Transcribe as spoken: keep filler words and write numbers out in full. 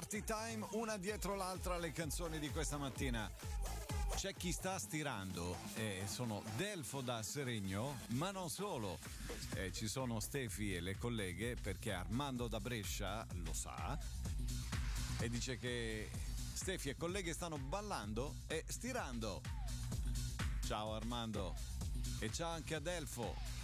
Party Time, una dietro l'altra le canzoni di questa mattina. C'è chi sta stirando e sono Delfo da Seregno, ma non solo. Eh, ci sono Stefi e le colleghe, perché Armando da Brescia lo sa e dice che Stefi e colleghe stanno ballando e stirando. Ciao Armando e ciao anche a Delfo.